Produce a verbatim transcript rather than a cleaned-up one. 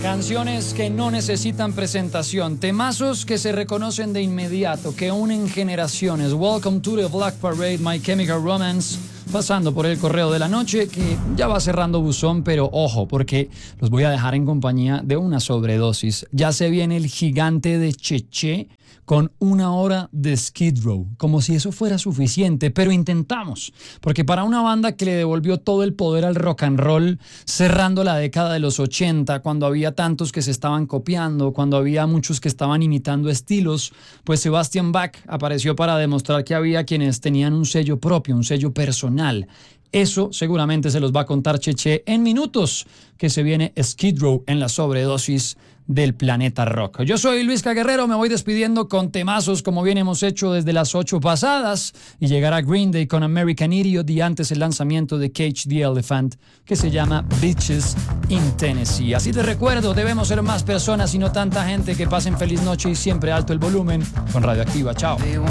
Canciones que no necesitan presentación, temazos que se reconocen de inmediato, que unen generaciones. Welcome to the Black Parade, My Chemical Romance, pasando por el correo de la noche, que ya va cerrando buzón, pero ojo, porque los voy a dejar en compañía de una sobredosis. Ya se viene el gigante de Cheche con una hora de Skid Row, como si eso fuera suficiente, pero intentamos, porque para una banda que le devolvió todo el poder al rock and roll, cerrando la década de los ochenta, cuando había tantos que se estaban copiando, cuando había muchos que estaban imitando estilos, pues Sebastian Bach apareció para demostrar que había quienes tenían un sello propio, un sello personal. Eso seguramente se los va a contar Cheche en minutos, que se viene Skid Row en la sobredosis del planeta rock. Yo soy Luis Guerrero, me voy despidiendo con temazos como bien hemos hecho desde las ocho pasadas, y llegará Green Day con American Idiot y antes el lanzamiento de Cage the Elephant, que se llama Beaches in Tennessee. Así te recuerdo, debemos ser más personas y no tanta gente. Que pasen feliz noche y siempre alto el volumen con Radioactiva. Chao.